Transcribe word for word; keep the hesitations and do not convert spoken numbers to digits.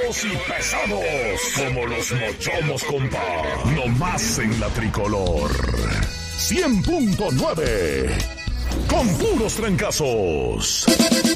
Durados y pesados como los mochomos, compa. No más en la tricolor. cien punto nueve. Con puros trancazos.